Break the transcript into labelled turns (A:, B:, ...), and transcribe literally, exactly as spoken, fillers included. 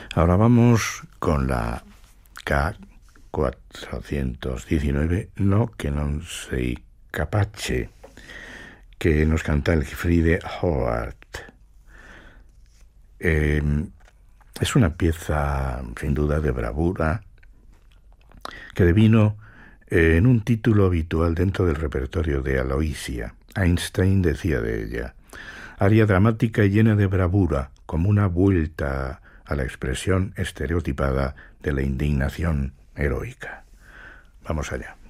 A: Ahora vamos con la K cuatrocientos diecinueve, No che non sei capace, que nos canta el Friede Howard. Eh, es una pieza sin duda de bravura que devino eh, en un título habitual dentro del repertorio de Aloysia. Einstein decía de ella: aria dramática y llena de bravura, como una vuelta a la expresión estereotipada de la indignación heroica. Vamos allá.